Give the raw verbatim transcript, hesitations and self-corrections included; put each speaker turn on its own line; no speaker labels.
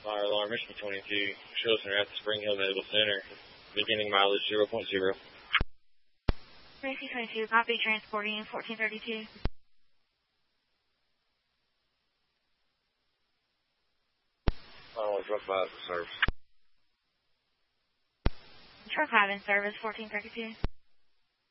Fire alarm, Michigan twenty-two, show center at the Spring Hill Medical Center, beginning mileage zero point zero.
Michigan twenty-two, copy, transporting fourteen thirty-two.
I don't want to drop by the service.
Truck five in service, fourteen thirty-two.